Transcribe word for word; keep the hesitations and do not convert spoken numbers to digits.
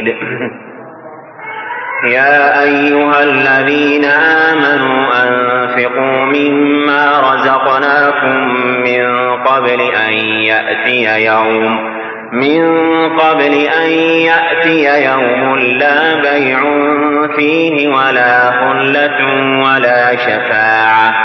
حميد. يا أيها الذين آمنوا أنفقوا مما رزقناكم من قبل أن يأتي يوم من قبل أن يأتي يوم لا بيع فيه ولا خلة ولا شفاعة